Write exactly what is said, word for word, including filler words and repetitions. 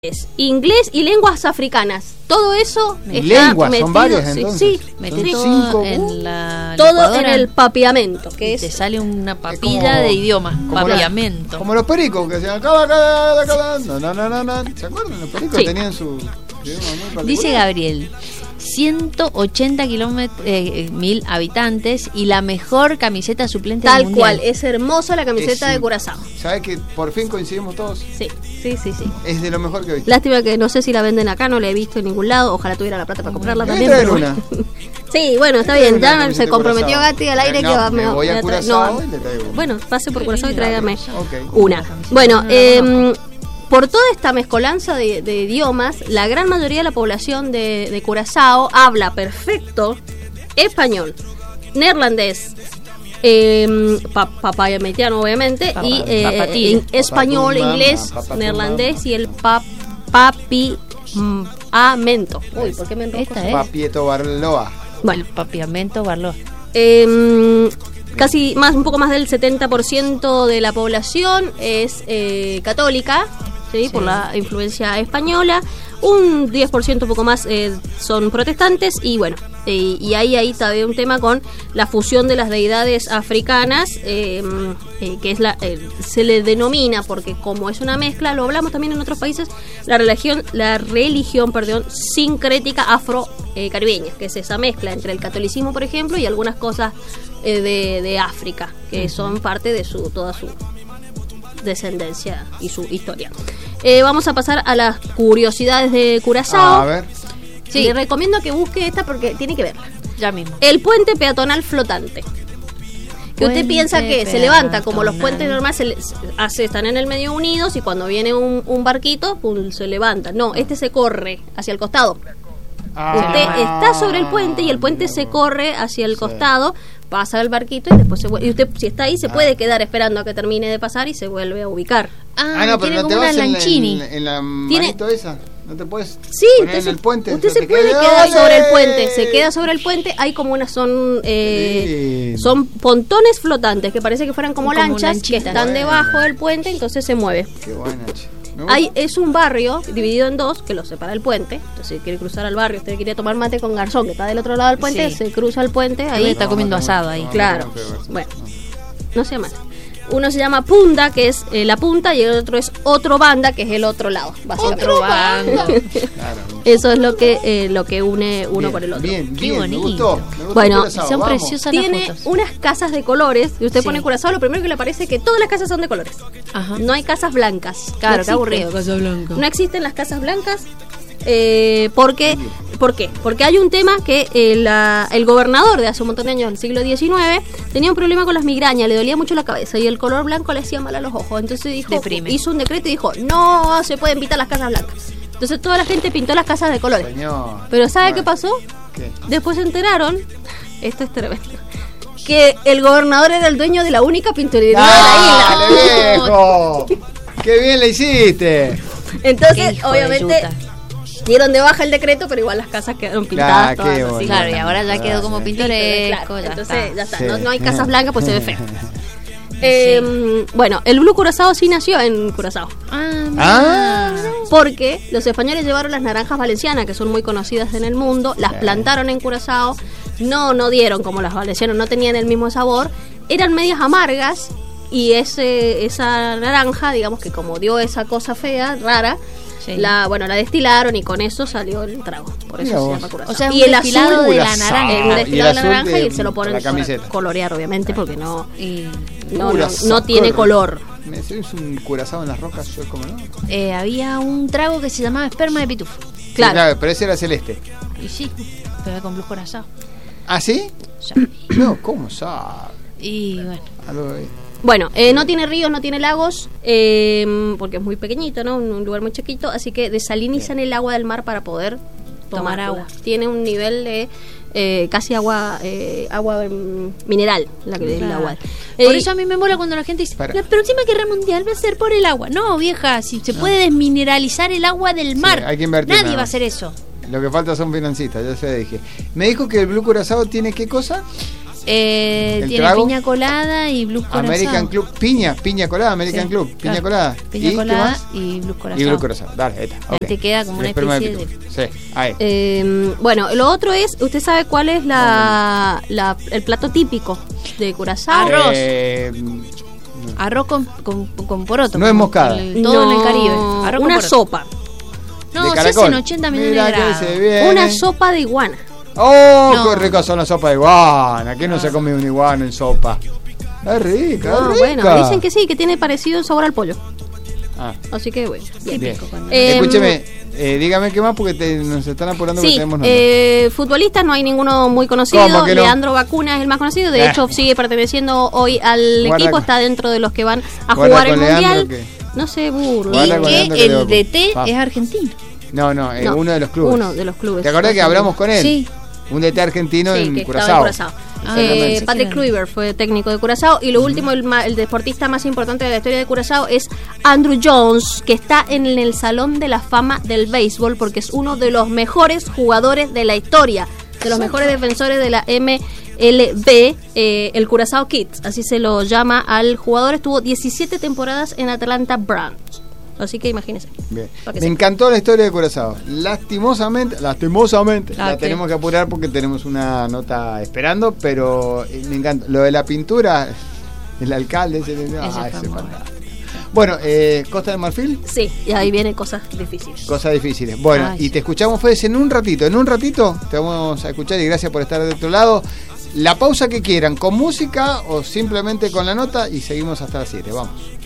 inglés y lenguas africanas. Todo eso está lenguas, metido, son varias sí, entonces. sí, Mete sí. todo cinco, en la todo licuadora, en el papiamento, que y es te sale una papilla como- de idiomas, como papiamento. Como los pericos que decían acá, acá, acá, no, no, no, no, no. ¿Se acuerdan? Los pericos Sí. tenían su idioma muy particular. Dice Gabriel, ciento ochenta kilómetros, eh, mil habitantes y la mejor camiseta suplente del tal mundial. cual, es hermosa la camiseta Es de un- Curazao. ¿Sabes que por fin coincidimos todos? Sí, sí, sí, sí. Es de lo mejor que he visto. Lástima que no sé si la venden acá, no la he visto en ningún lado. Ojalá tuviera la plata para comprarla Voy a también. traer pero una. bueno. Sí, bueno, está Voy a bien. traer una Ya camiseta se de comprometió Curazao. Gatti al aire No, que va me voy a va traer- Curazao y le traigo una. Bueno, pase por Qué Curazao y linda tráigame Ok. una. camiseta, Bueno, no la eh, conozco. por toda esta mezcolanza de, de idiomas, la gran mayoría de la población de, de Curazao habla perfecto español, neerlandés, eh, pa, papayametiano obviamente, Papa- y eh, papatilla. en español, Papatumama, inglés, papatumama. neerlandés y el pap, papi mm, amento. Uy, ¿por qué me enrosco? Esta es Papieto Barloa. Bueno, el papiamento Barlow. eh, casi más, un poco más del setenta por ciento de la población es eh, católica, ¿sí? Sí. Por la influencia española. Un diez por ciento un poco más eh, son protestantes y bueno, eh, y ahí ahí también un tema con la fusión de las deidades africanas, eh, eh, que es la eh, se le denomina, porque como es una mezcla, lo hablamos también en otros países, la religión la religión perdón sincrética afro eh, caribeña, que es esa mezcla entre el catolicismo, por ejemplo, y algunas cosas eh, de, de África, que son parte de su toda su descendencia y su historia. Eh, vamos a pasar a las curiosidades de Curazao. A ver. Sí. Le recomiendo que busque esta porque tiene que verla. Ya mismo. El puente peatonal flotante. Que usted Puente piensa que se levanta como los peatonal. puentes normales, se, le- se- hace- están en el medio unidos y cuando viene un, un barquito, pum, se levanta. No, este se corre hacia el costado. Ah. Usted está sobre el puente y el puente se corre hacia el Sí. costado, pasa el barquito y después se vuelve. Y usted, si está ahí, se puede quedar esperando a que termine de pasar y se vuelve a ubicar. Ah, Ah, no, pero tiene no te como una vas en la, lanchini. en, en la Tiene- manito esa. No te puedes Sí, poner usted, en el puente. usted no se te puede quedes- quedar sobre el ¡Ole! puente, se queda sobre el puente, hay como unas, son eh, Sí. son pontones flotantes que parece que fueran como, Como lanchas que lanchitas. están Bueno. debajo del puente, entonces se mueve. Qué buena, che. Me gusta. Hay, es un barrio dividido en dos que lo separa el puente, entonces si quiere cruzar al barrio, usted quiere tomar mate con Garzón que está del otro lado del puente, Sí. se cruza el puente, Ahí ahí está comiendo asado ahí. claro. Bueno, no se llama así. Uno se llama Punta, que es eh, la punta, y el otro es otro banda, que es el otro lado, básicamente. Otro bando. Claro. Eso es lo que eh, lo que une uno Bien, con el otro. Bien, Qué bien, me bonito. gustó. Me gustó Bueno, Curazao, Son vamos. preciosas las Tiene fotos. unas casas de colores, y usted Sí. pone Curazao, lo primero que le parece es que todas las casas son de colores. Ajá. No hay casas blancas. Claro, No qué aburrido, existen. Casablanca. No existen las casas blancas. Eh, porque, ¿Por qué? Porque hay un tema que eh, la- el gobernador de hace un montón de años, del siglo diecinueve, tenía un problema con las migrañas, le dolía mucho la cabeza y el color blanco le hacía mal a los ojos. Entonces dijo, Deprime. hizo un decreto y dijo, no se pueden pintar las casas blancas. Entonces toda la gente pintó las casas de colores. Señor. Pero ¿sabe Bueno, qué pasó? ¿qué? Después se enteraron, esto es tremendo, que el gobernador era el dueño de la única pintorería de la ¡Dale, isla. viejo! ¡Qué bien le hiciste! Qué Entonces, hijo de obviamente, yuta. dieron de baja el decreto, pero igual las casas quedaron pintadas Claro, todas qué así. bonito. Claro, y ahora ya quedó como Sí. pintoresco. Claro, ya entonces está. ya está, Sí. no, no hay casas blancas pues se ve feo. Eh, bueno, el Blue Curazao sí nació en Curazao, Ah, mira. Ah, porque los españoles llevaron las naranjas valencianas, que son muy conocidas en el mundo, las plantaron en Curazao, no, no dieron como las valencianas, no tenían el mismo sabor, eran medias amargas y ese esa naranja, digamos que como dio esa cosa fea, rara, Sí. la bueno la destilaron y con eso salió el trago, por eso Mira se vos. llama Curazao. O sea, es y un el destilado azul de la Curazao. naranja. el Y destilado el de la azul naranja de y se lo ponen la para camiseta. colorear obviamente porque no Y, no, no, Curazao. no tiene color. ¿Me es un curazao en las rocas? Yo como no. Sí, eh, había un trago que se llamaba esperma de pitufo. Claro. pero ese era celeste. Y sí, pero con Blue Curazao. ¿Ah, sí? Ya. No, ¿cómo sabe? Y bueno. Algo de- Bueno, eh, no tiene ríos, no tiene lagos, eh, porque es muy pequeñito, ¿no? Un, un lugar muy chiquito, así que desalinizan el agua del mar para poder tomar Tomar agua. agua. Tiene un nivel de eh, casi agua eh, agua mm, mineral, la que el Claro. agua. Por Eh, eso a mí me mola cuando la gente dice, Para. la próxima guerra mundial va a ser por el agua. No, vieja, si se puede desmineralizar el agua del mar. hay que invertir Nadie nada va a más. hacer eso. Lo que falta son financistas, ya se dije. Me dijo que el Blue Curazao tiene qué cosa? Eh, ¿El tiene trago? piña colada y blues corazón. American Club, piña, piña colada, American Sí, Club, piña claro. colada. Piña ¿Y qué colada más? y blues corazón. Y blues corazón, dale, ahí está. Ahí ok. te queda como una El esperma especie de pitufo. Sí, ahí. Eh, bueno, lo otro es, ¿usted sabe cuál es la, la el plato típico de Curazao? Arroz. Eh, Arroz con, con, con poroto. No es como moscada. el- todo en el Caribe. Arroz con una poroto. sopa. No, de se caracol. hacen ochenta millones Mira de que grados. se viene. Una sopa de iguana. ¡Oh, No. qué rico son las sopas de iguana! ¿Quién no se come un iguana en sopa? Es rica, No, es rica. bueno, dicen que sí, que tiene parecido el sabor al pollo. Ah, Así que bueno. bien. bien. cuando- Eh, Escúcheme, eh, dígame qué más porque te- nos están apurando que Sí, tenemos nota. eh, futbolistas no hay ninguno muy conocido. ¿Cómo que no? Leandro Bacuna es el más conocido. De Eh. hecho, sigue perteneciendo hoy al Guarda equipo. con- Está dentro de los que van a guarda jugar el con Leandro mundial. que- No se burle. Guarda Y con que Leandro que le el doy- D T Va. es argentino. No, no, eh, No, uno de los clubes. Uno de los clubes. ¿Te acordás que hablamos con él? Sí. Un D T argentino Sí, en que Curazao. estaba en Curazao. Ah, Eh, exactamente. Patrick Kluivert fue técnico de Curazao. Y lo último, el, ma- el deportista más importante de la historia de Curazao es Andrew Jones, que está en el Salón de la Fama del Béisbol porque es uno de los mejores jugadores de la historia, de los mejores defensores de la M L B, eh, el Curazao Kids, así se lo llama al jugador. Estuvo diecisiete temporadas en Atlanta Browns. Así que imagínense. Bien. Para que Me sepa. encantó la historia de Curazao. Lastimosamente, lastimosamente, Ah, la ok. tenemos que apurar porque tenemos una nota esperando, pero eh, me encanta. Lo de la pintura, el alcalde, ese, ah, Ese fue ese muy fantástico. Bueno, eh, Costa de Marfil, Sí, y ahí vienen cosas difíciles. cosas difíciles. Bueno, Ay, y te escuchamos, Fede, en un ratito. En un ratito te vamos a escuchar y gracias por estar de otro lado. La pausa que quieran, con música o simplemente con la nota y seguimos hasta las siete. Vamos.